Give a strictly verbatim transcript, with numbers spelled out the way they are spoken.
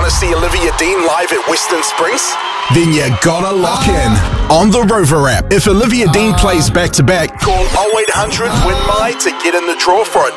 to see Olivia Dean live at Western Springs? Then you gotta lock in on the Rover app. If Olivia Dean plays back-to-back, Call oh eight hundred win my to get in the draw for a